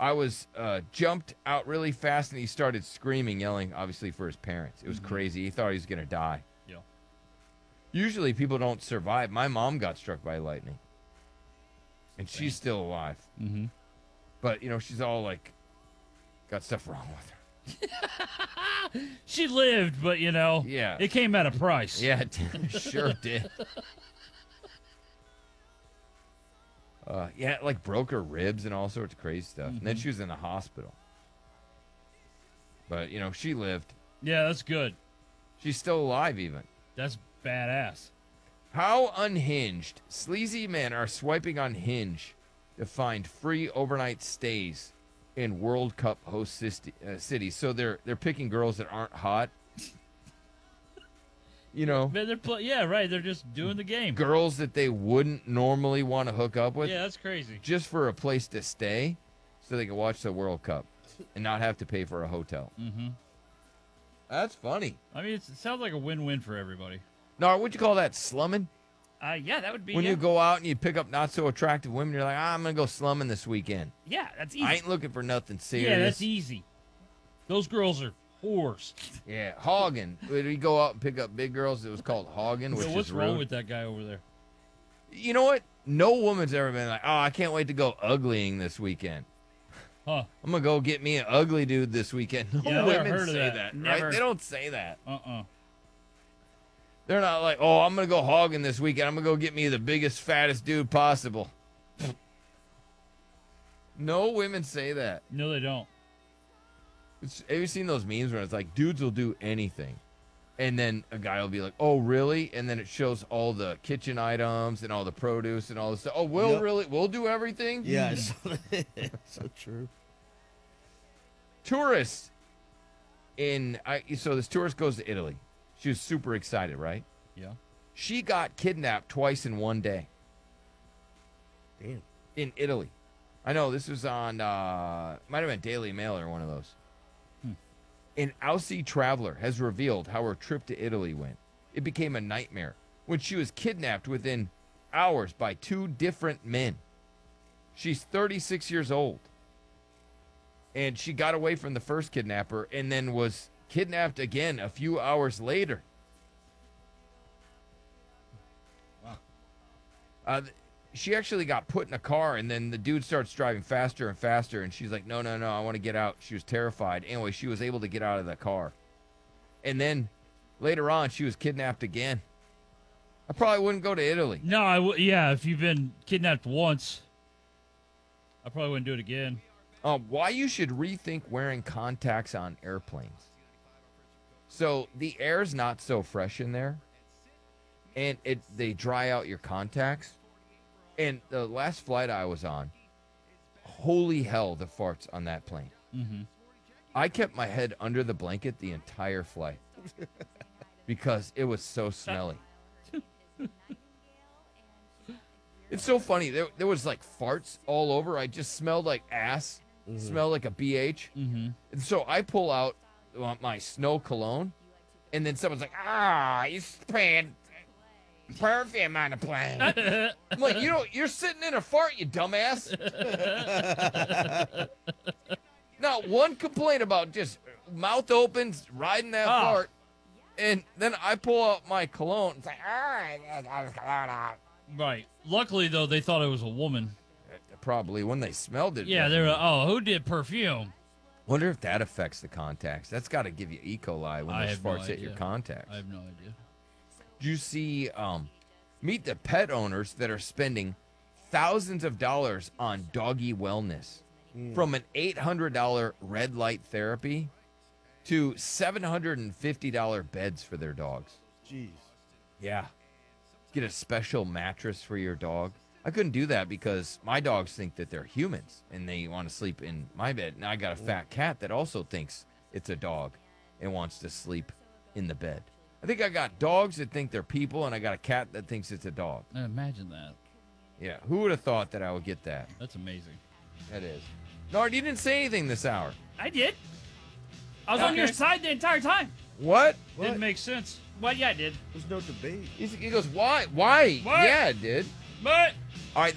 I was jumped out really fast, and he started screaming, yelling, obviously for his parents. It was crazy. He thought he was gonna die. Yeah. Usually people don't survive. My mom got struck by lightning, and she's still alive. Mm-hmm. But she's all like, got stuff wrong with her. She lived, but Yeah. it came at a price. Yeah, it sure did. Yeah, it, like broke her ribs and all sorts of crazy stuff. And then she was in the hospital. But, she lived. Yeah, that's good. She's still alive even. That's badass. How unhinged. Sleazy men are swiping on Hinge to find free overnight stays in World Cup host cities. So they're picking girls that aren't hot. Man, yeah, right. They're just doing the game. Girls that they wouldn't normally want to hook up with. Yeah, that's crazy. Just for a place to stay so they can watch the World Cup and not have to pay for a hotel. Mm-hmm. That's funny. I mean, it sounds like a win-win for everybody. Now, what'd you call that, slumming? Yeah, that would be. When you go out and you pick up not so attractive women, you're like, I'm going to go slumming this weekend. Yeah, that's easy. I ain't looking for nothing serious. Yeah, that's easy. Those girls are whores. Yeah, hogging. When we go out and pick up big girls, it was called hogging, which So what's is wrong rude. with that guy over there? You know what? No woman's ever been like, oh, I can't wait to go uglying this weekend. Huh. I'm going to go get me an ugly dude this weekend. No Yeah, I've never women heard of say that. that, Never. right? They don't say that. Uh-uh. They're not like, oh, I'm going to go hogging this weekend. I'm going to go get me the biggest, fattest dude possible. No women say that. No, they don't. Have you seen those memes where it's like, dudes will do anything? And then a guy will be like, oh, really? And then it shows all the kitchen items and all the produce and all this stuff. Oh, we'll do everything? Yeah, I saw that. So true. Tourists so this tourist goes to Italy. She was super excited, right? Yeah. She got kidnapped twice in one day Damn. in Italy. I know this was on, might have been Daily Mail or one of those. An Aussie traveler has revealed how her trip to Italy went. It became a nightmare when she was kidnapped within hours by two different men. She's 36 years old. And she got away from the first kidnapper and then was kidnapped again a few hours later. Wow. She actually got put in a car, and then the dude starts driving faster and faster, and she's like, no, I want to get out. She was terrified. Anyway, she was able to get out of the car. And then later on, she was kidnapped again. I probably wouldn't go to Italy. No, yeah, if you've been kidnapped once, I probably wouldn't do it again. Why you should rethink wearing contacts on airplanes. So the air's not so fresh in there, and they dry out your contacts. And the last flight I was on, holy hell, the farts on that plane. Mm-hmm. I kept my head under the blanket the entire flight because it was so smelly. It's so funny. There was like farts all over. I just smelled like ass. Smelled like a BH. Mm-hmm. And so I pull out my snow cologne, and then someone's like, you spraying perfume on the plane. I'm like, you're sitting in a fart, you dumbass. Not one complaint about just mouth open, riding that fart. And then I pull out my cologne. It's like, I got this cologne out. Right. Luckily, though, they thought it was a woman. Probably when they smelled it. Yeah, they were, who did perfume? Wonder if that affects the contacts. That's got to give you E. coli when I those have no farts hit your idea. contacts. I have no idea. Did you see, meet the pet owners that are spending thousands of dollars on doggy wellness. From an $800 red light therapy to $750 beds for their dogs. Jeez. Yeah. Get a special mattress for your dog. I couldn't do that because my dogs think that they're humans and they want to sleep in my bed. And I got a fat cat that also thinks it's a dog and wants to sleep in the bed. I think I got dogs that think they're people, and I got a cat that thinks it's a dog. Imagine that. Yeah, who would have thought that I would get that? That's amazing. That is. Nard, you didn't say anything this hour. I did. I was on your side the entire time. What? Didn't make sense. Well, yeah, I did. There's no debate. He goes, why? Why? What? Yeah, it did. But All right,